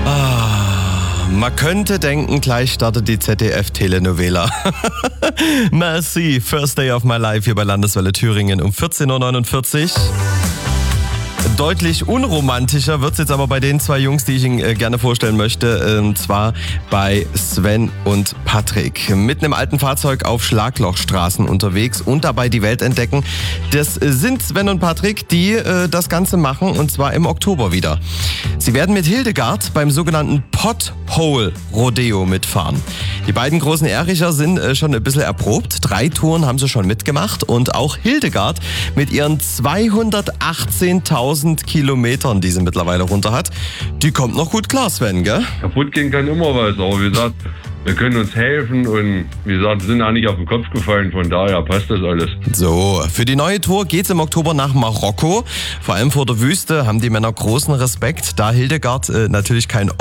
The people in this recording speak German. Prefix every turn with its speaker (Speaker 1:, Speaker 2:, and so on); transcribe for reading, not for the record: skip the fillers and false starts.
Speaker 1: Man könnte denken, gleich startet die ZDF-Telenovela. Merci, First Day of My Life hier bei Landeswelle Thüringen um 14.49 Uhr. Deutlich unromantischer wird es jetzt aber bei den zwei Jungs, die ich Ihnen gerne vorstellen möchte. Und zwar bei Sven und Patrick. Mit einem alten Fahrzeug auf Schlaglochstraßen unterwegs und dabei die Welt entdecken. Das sind Sven und Patrick, die das Ganze machen, und zwar im Oktober wieder. Sie werden mit Hildegard beim sogenannten Pothole Rodeo mitfahren. Die beiden großen Erricher sind schon ein bisschen erprobt. 3 Touren haben sie schon mitgemacht. Und auch Hildegard mit ihren 218.000 Kilometern, die sie mittlerweile runter hat, die kommt noch gut klar, Sven, gell?
Speaker 2: Kaputt gehen kann immer was, aber wie gesagt, wir können uns helfen und wie gesagt, sind auch nicht auf den Kopf gefallen, von daher passt das alles.
Speaker 1: So, für die neue Tour geht's im Oktober nach Marokko. Vor allem vor der Wüste haben die Männer großen Respekt, da Hildegard natürlich kein